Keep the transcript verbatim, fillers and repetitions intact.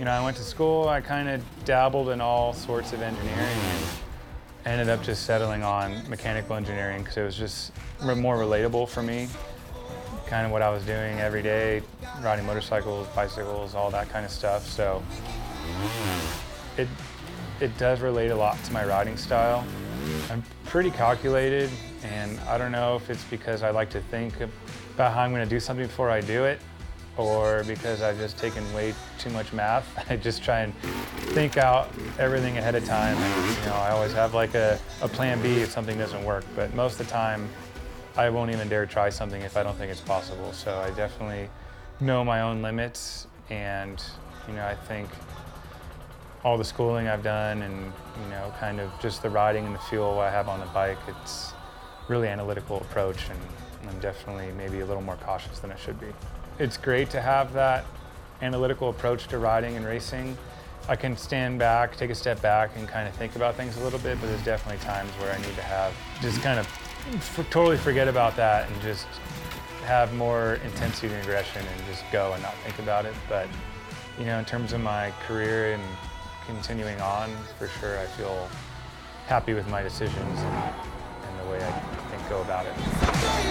You know, I went to school, I kind of dabbled in all sorts of engineering and ended up just settling on mechanical engineering because it was just more relatable for me. Kind of what I was doing every day, riding motorcycles, bicycles, all that kind of stuff. So it, it does relate a lot to my riding style. I'm pretty calculated, and I don't know if it's because I like to think about how I'm going to do something before I do it, or because I've just taken way too much math. I just try and think out everything ahead of time. And, you know, I always have like a, a plan B if something doesn't work, but most of the time I won't even dare try something if I don't think it's possible. So I definitely know my own limits, and you know, I think all the schooling I've done and you know, kind of just the riding and the fuel I have on the bike, it's really analytical approach, and I'm definitely maybe a little more cautious than I should be. It's great to have that analytical approach to riding and racing. I can stand back, take a step back and kind of think about things a little bit, but there's definitely times where I need to have, just kind of for, totally forget about that and just have more intensity and aggression and just go and not think about it. But, you know, in terms of my career and continuing on, for sure, I feel happy with my decisions and, and the way I think go about it.